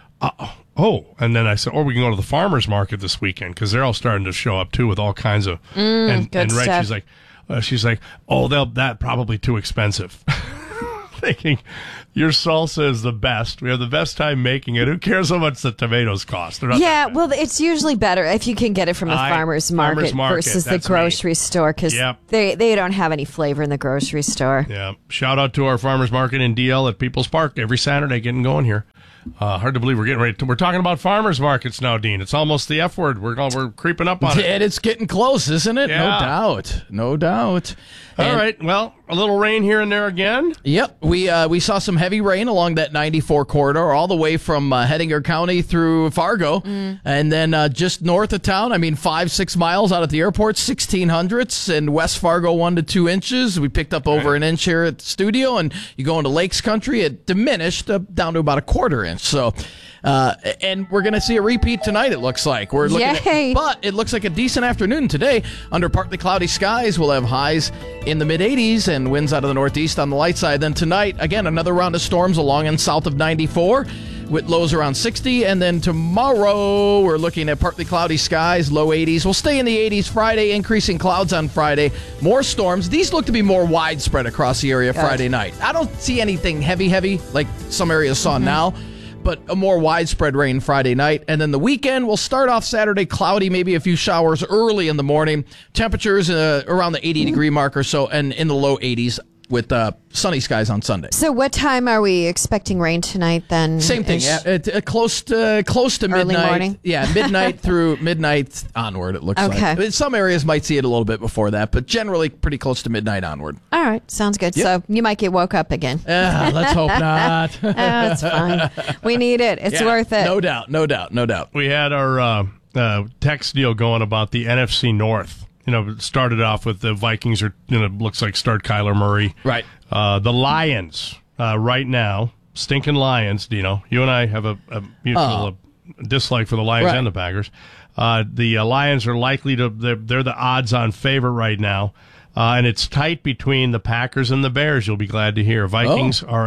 And then I said, or we can go to the farmer's market this weekend because they're all starting to show up too with all kinds of good stuff. She's like, oh, that probably too expensive. Thinking your salsa is the best. We have the best time making it. Who cares how much the tomatoes cost? Yeah, well, it's usually better if you can get it from a farmer's market versus the grocery store because they don't have any flavor in the grocery store. Yeah. Shout out to our farmer's market in DL at People's Park every Saturday, getting going here. Hard to believe we're getting ready. We're talking about farmers markets now, Dean. It's almost the F word. We're creeping up on it. And it's getting close, isn't it? Yeah. No doubt. All right. Well, a little rain here and there again. Yep. We saw some heavy rain along that 94 corridor, all the way from Hettinger County through Fargo, and then just north of town. 5-6 miles out at the airport, 1600s, and West Fargo 1 to 2 inches. We picked up over an inch here at the studio, and you go into Lakes Country, it diminished down to about a quarter inch. So, and we're going to see a repeat tonight. It looks like we're looking but it looks like a decent afternoon today. Under partly cloudy skies, we'll have highs in the mid 80s and winds out of the northeast on the light side. Then tonight, again, another round of storms along and south of 94 with lows around 60. And then tomorrow, we're looking at partly cloudy skies, low 80s. We'll stay in the 80s Friday, increasing clouds on Friday. More storms. These look to be more widespread across the area Friday night. I don't see anything heavy like some areas saw now, but a more widespread rain Friday night. And then the weekend will start off Saturday cloudy, maybe a few showers early in the morning. Temperatures around the 80-degree mark or so, and in the low 80s with sunny skies on Sunday. So what time are we expecting rain tonight then? Same thing. Close to midnight. Early morning? Yeah, midnight through midnight onward, it looks like. Some areas might see it a little bit before that, but generally pretty close to midnight onward. All right. Sounds good. Yep. So you might get woke up again. Let's hope not. That's fine. We need it. It's worth it. No doubt. We had our text deal going about the NFC North. It started off with the Vikings looks like start Kyler Murray. Right. The Lions, right now, stinking Lions, Dino. You and I have a mutual dislike for the Lions and the Packers. The Lions are likely they're the odds-on favorite right now. And it's tight between the Packers and the Bears, you'll be glad to hear. Vikings are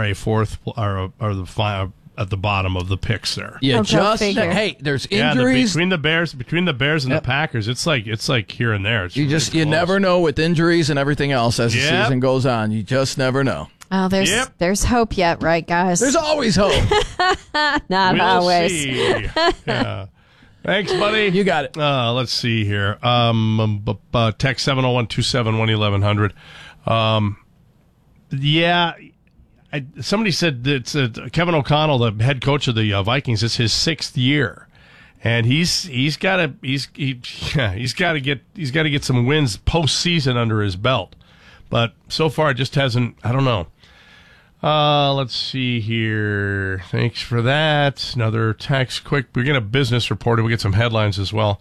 at the bottom of the picks there. Yeah, there's injuries between the Bears and the Packers. It's like here and there. You never know with injuries and everything else as the season goes on. You just never know. Oh, there's hope yet, right, guys? There's always hope. Not always. See. Yeah. Thanks, buddy. You got it. Let's see here. Text 701-271-1100. Somebody said that Kevin O'Connell, the head coach of the Vikings, it's his 6th year, and he's got to get some wins postseason under his belt, but so far it just hasn't. I don't know. Let's see here. Thanks for that. Another text. Quick, we're getting a business report. We get some headlines as well.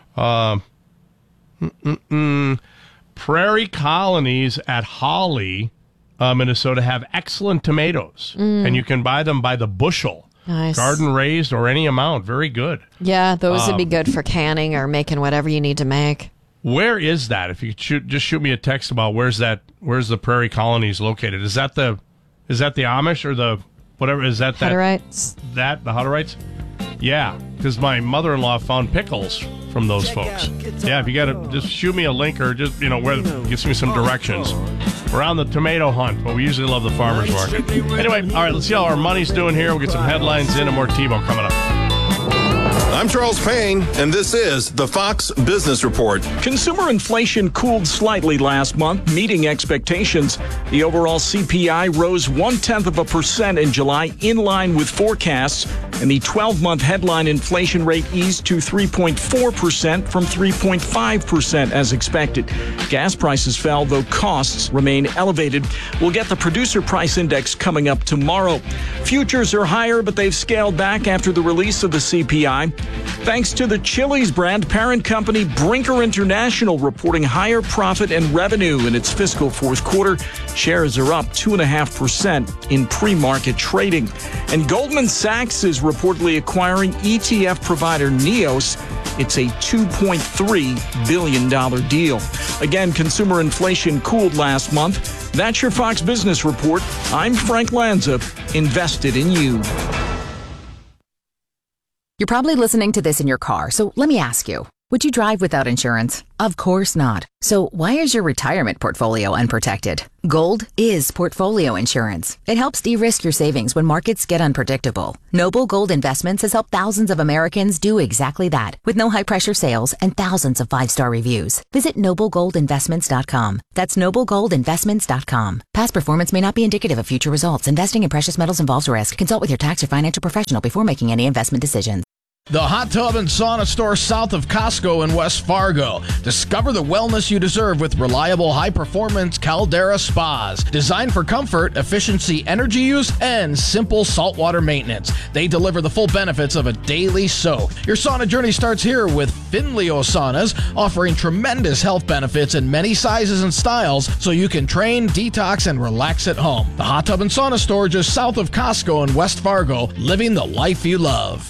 Prairie Colonies at Holly, Minnesota, have excellent tomatoes, and you can buy them by the bushel. Nice. Garden raised or any amount. Very good. Yeah, those would be good for canning or making whatever you need to make. Where is that? If you could just shoot me a text about where's the Prairie Colonies located? Is that the Amish or the whatever? Is that Hutterites? The Hutterites? Yeah, because my mother-in-law found pickles from those folks. Yeah, if you got to just shoot me a link or just where gives me some directions. We're on the tomato hunt, but we usually love the farmers market. Anyway, all right, let's see how our money's doing here. We'll get some headlines in and more TiVo coming up. I'm Charles Payne, and this is the Fox Business Report. Consumer inflation cooled slightly last month, meeting expectations. The overall CPI rose 0.1% in July, in line with forecasts. and the 12-month headline inflation rate eased to 3.4% from 3.5% as expected. Gas prices fell, though costs remain elevated. We'll get the producer price index coming up tomorrow. Futures are higher, but they've scaled back after the release of the CPI. Thanks to the Chili's brand, parent company Brinker International reporting higher profit and revenue in its fiscal fourth quarter. Shares are up 2.5% in pre-market trading. And Goldman Sachs is reportedly acquiring ETF provider Neos. It's a $2.3 billion deal. Again, consumer inflation cooled last month. That's your Fox Business Report. I'm Frank Lanza, invested in you. You're probably listening to this in your car, so let me ask you, would you drive without insurance? Of course not. So why is your retirement portfolio unprotected? Gold is portfolio insurance. It helps de-risk your savings when markets get unpredictable. Noble Gold Investments has helped thousands of Americans do exactly that, with no high-pressure sales and thousands of 5-star reviews. Visit NobleGoldInvestments.com. That's NobleGoldInvestments.com. Past performance may not be indicative of future results. Investing in precious metals involves risk. Consult with your tax or financial professional before making any investment decisions. The Hot Tub and Sauna Store south of Costco in West Fargo. Discover the wellness you deserve with reliable, high-performance Caldera spas. Designed for comfort, efficiency, energy use, and simple saltwater maintenance. They deliver the full benefits of a daily soak. Your sauna journey starts here with Finleo Saunas, offering tremendous health benefits in many sizes and styles so you can train, detox, and relax at home. The Hot Tub and Sauna Store just south of Costco in West Fargo, living the life you love.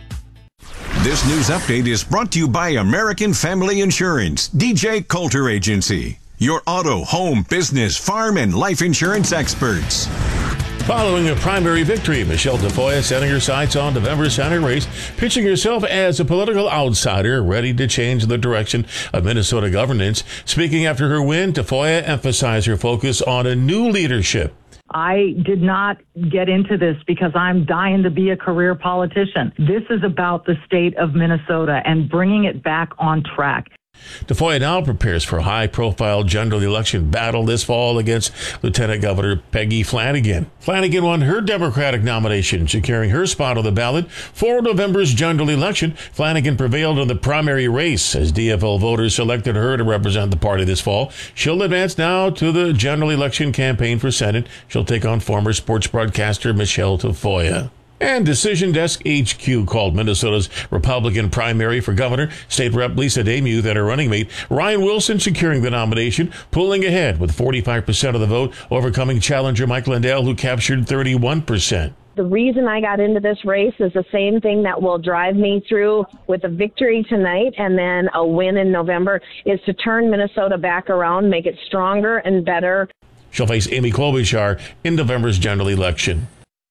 This news update is brought to you by American Family Insurance, DJ Coulter Agency, your auto, home, business, farm, and life insurance experts. Following a primary victory, Michelle Tafoya setting her sights on November's Senate race, pitching herself as a political outsider ready to change the direction of Minnesota governance. Speaking after her win, Tafoya emphasized her focus on a new leadership. I did not get into this because I'm dying to be a career politician. This is about the state of Minnesota and bringing it back on track. Tafoya now prepares for a high-profile general election battle this fall against Lieutenant Governor Peggy Flanagan. Flanagan won her Democratic nomination, securing her spot on the ballot for November's general election. Flanagan prevailed in the primary race as DFL voters selected her to represent the party this fall. She'll advance now to the general election campaign for Senate. She'll take on former sports broadcaster Michelle Tafoya. And Decision Desk HQ called Minnesota's Republican primary for governor. State Rep Lisa Demuth and her running mate Ryan Wilson securing the nomination, pulling ahead with 45% of the vote, overcoming challenger Mike Lindell, who captured 31%. The reason I got into this race is the same thing that will drive me through with a victory tonight and then a win in November, is to turn Minnesota back around, make it stronger and better. She'll face Amy Klobuchar in November's general election.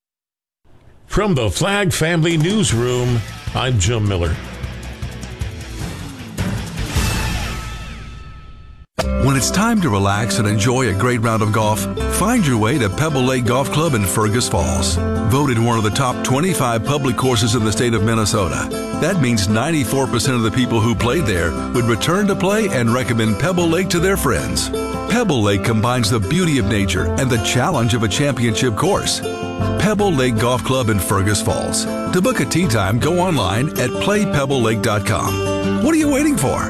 From the Flag Family Newsroom, I'm Jim Miller. When it's time to relax and enjoy a great round of golf, find your way to Pebble Lake Golf Club in Fergus Falls. Voted one of the top 25 public courses in the state of Minnesota. That means 94% of the people who played there would return to play and recommend Pebble Lake to their friends. Pebble Lake combines the beauty of nature and the challenge of a championship course. Pebble Lake Golf Club in Fergus Falls. To book a tee time, go online at playpebblelake.com. What are you waiting for?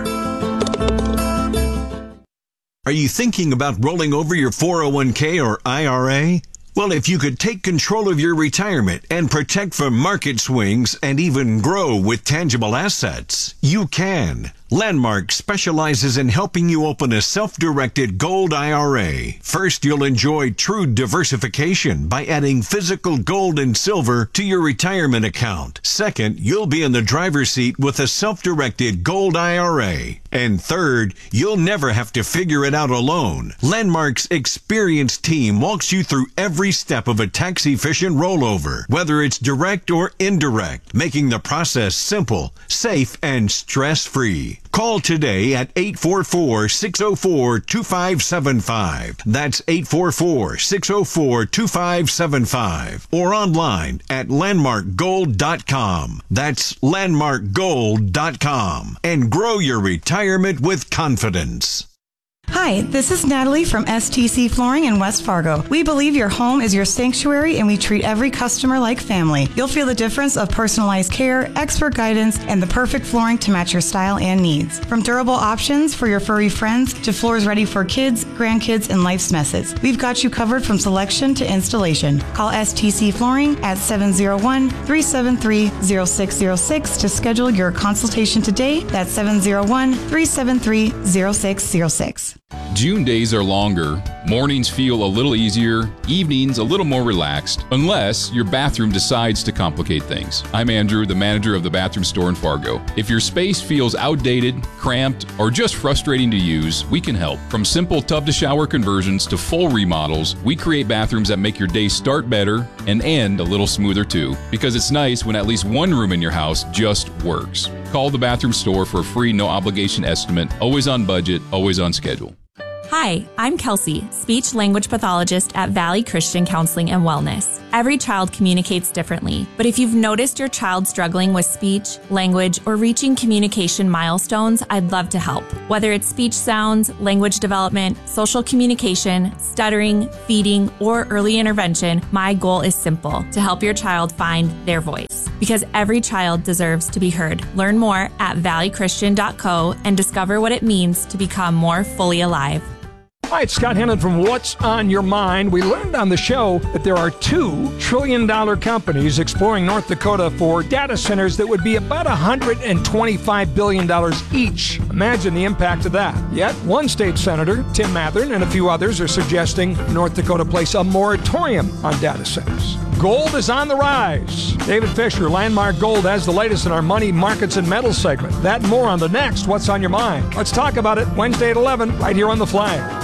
Are you thinking about rolling over your 401k or IRA? Well, if you could take control of your retirement and protect from market swings and even grow with tangible assets, you can. Landmark specializes in helping you open a self-directed gold IRA. First, you'll enjoy true diversification by adding physical gold and silver to your retirement account. Second, you'll be in the driver's seat with a self-directed gold IRA. And third, you'll never have to figure it out alone. Landmark's experienced team walks you through every step of a tax-efficient rollover, whether it's direct or indirect, making the process simple, safe, and stress-free. Call today at 844-604-2575. That's 844-604-2575. Or online at landmarkgold.com. That's landmarkgold.com. And grow your retirement with confidence. Hi, this is Natalie from STC Flooring in West Fargo. We believe your home is your sanctuary and we treat every customer like family. You'll feel the difference of personalized care, expert guidance, and the perfect flooring to match your style and needs. From durable options for your furry friends to floors ready for kids, grandkids, and life's messes, we've got you covered from selection to installation. Call STC Flooring at 701-373-0606 to schedule your consultation today. That's 701-373-0606. June days are longer, mornings feel a little easier, evenings a little more relaxed, unless your bathroom decides to complicate things. I'm Andrew, the manager of the bathroom store in Fargo. If your space feels outdated, cramped, or just frustrating to use, we can help. From simple tub-to-shower conversions to full remodels, we create bathrooms that make your day start better and end a little smoother too, because it's nice when at least one room in your house just works. Call the bathroom store for a free no-obligation estimate, always on budget, always on schedule. Hi, I'm Kelsey, speech language pathologist at Valley Christian Counseling and Wellness. Every child communicates differently, but if you've noticed your child struggling with speech, language, or reaching communication milestones, I'd love to help. Whether it's speech sounds, language development, social communication, stuttering, feeding, or early intervention, my goal is simple: to help your child find their voice. Because every child deserves to be heard. Learn more at valleychristian.co and discover what it means to become more fully alive. Hi, it's Scott Hennon from What's on Your Mind. We learned on the show that there are $2 trillion companies exploring North Dakota for data centers that would be about $125 billion each. Imagine the impact of that. Yet, one state senator, Tim Mathern, and a few others are suggesting North Dakota place a moratorium on data centers. Gold is on the rise. David Fisher, Landmark Gold, has the latest in our money, markets, and metals segment. That and more on the next What's on Your Mind. Let's talk about it Wednesday at 11, right here on The Flag.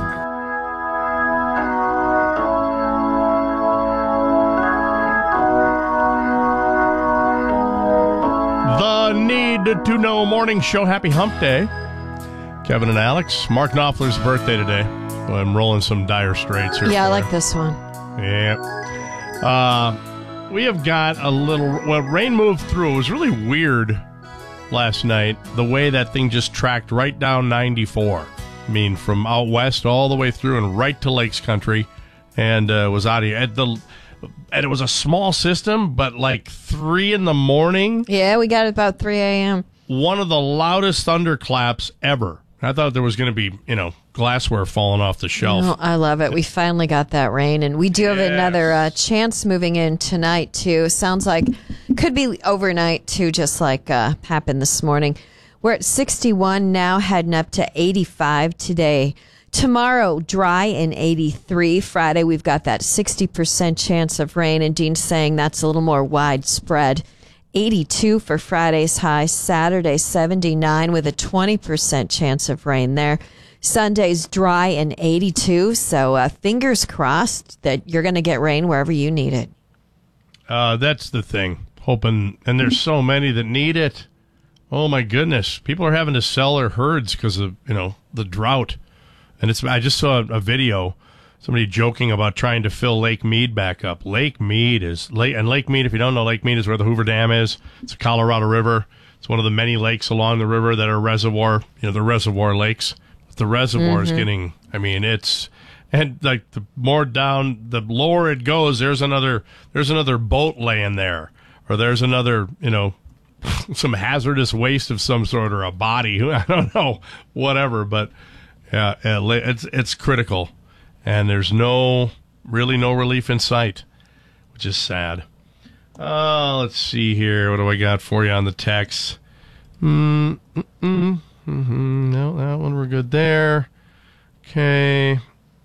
The Need to Know Morning Show. Happy Hump Day. Kevin and Alex. Mark Knopfler's birthday today. I'm rolling some Dire Straits here. Yeah, I like this one. Yeah. We have got a little... Well, rain moved through. It was really weird last night, the way that thing just tracked right down 94. I mean, from out west all the way through and right to Lakes Country, and was out of here. And it was a small system, but like 3 in the morning. Yeah, we got it about 3 a.m. One of the loudest thunderclaps ever. I thought there was going to be, glassware falling off the shelf. Oh, I love it. We finally got that rain, and we do have another chance moving in tonight, too. Sounds like could be overnight, too, just like happened this morning. We're at 61 now, heading up to 85 today. Tomorrow, dry and 83. Friday, we've got that 60% chance of rain, and Dean's saying that's a little more widespread. 82 for Friday's high. Saturday, 79 with a 20% chance of rain there. Sunday's dry and 82, so fingers crossed that you're going to get rain wherever you need it. That's the thing. Hoping, and there's so many that need it. Oh, my goodness. People are having to sell their herds because of, the drought. And I just saw a video, somebody joking about trying to fill Lake Mead back up. Lake Mead, if you don't know, Lake Mead is where the Hoover Dam is. It's a Colorado River. It's one of the many lakes along the river that are reservoir, the reservoir lakes. The reservoir is getting, and like the more down, the lower it goes, there's another boat laying there, or there's another, some hazardous waste of some sort, or a body. I don't know, whatever, but yeah, it's critical, and there's no relief in sight, which is sad. Let's see here. What do I got for you on the text? No, that one we're good there. Okay.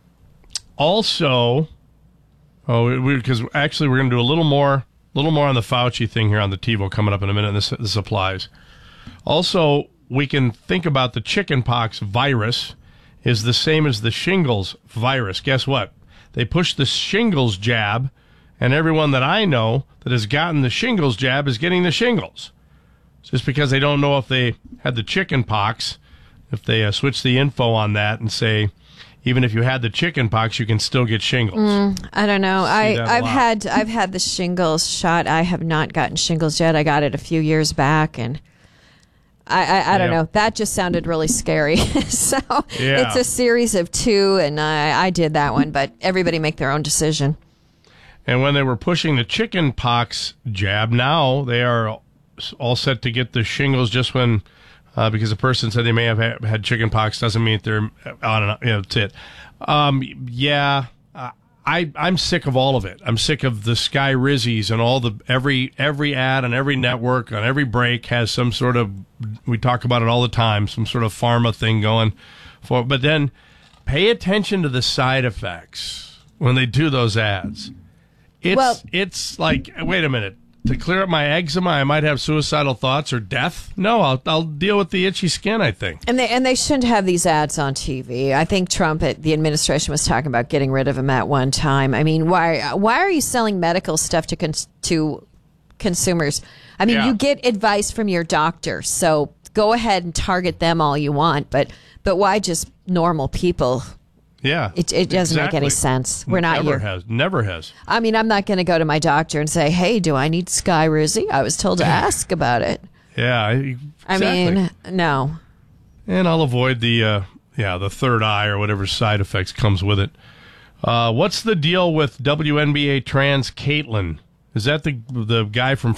Also, because actually we're going to do a little more on the Fauci thing here on the TiVo coming up in a minute, and this applies. Also, we can think about the chickenpox virus is the same as the shingles virus. Guess what? They pushed the shingles jab, and everyone that I know that has gotten the shingles jab is getting the shingles. Just because they don't know if they had the chicken pox, if they switch the info on that and say, even if you had the chicken pox, you can still get shingles. I don't know. I've had the shingles shot. I have not gotten shingles yet. I got it a few years back, and I don't know. That just sounded really scary. So it's a series of 2, and I did that one, but everybody make their own decision. And when they were pushing the chicken pox jab, now they are all set to get the shingles just when, because a person said they may have had chicken pox doesn't mean they're on, that's it. I'm sick of all of it. I'm sick of the Sky Rizzies and all the every ad on every network on every break has some sort of, we talk about it all the time, some sort of pharma thing going for. But then pay attention to the side effects when they do those ads. It's like, wait a minute. To clear up my eczema, I might have suicidal thoughts or death. No, I'll deal with the itchy skin, I think. And they shouldn't have these ads on TV. I think Trump, the administration, was talking about getting rid of them at one time. I mean, why are you selling medical stuff to consumers? I mean, you get advice from your doctor, so go ahead and target them all you want. But why just normal people? Yeah, it doesn't make any sense. We're not here. Never has. I mean, I'm not going to go to my doctor and say, "Hey, do I need Sky Rizzy?" I was told to ask about it. Yeah, exactly. I mean, no. And I'll avoid the third eye or whatever side effects comes with it. What's the deal with WNBA trans Caitlyn? Is that the guy from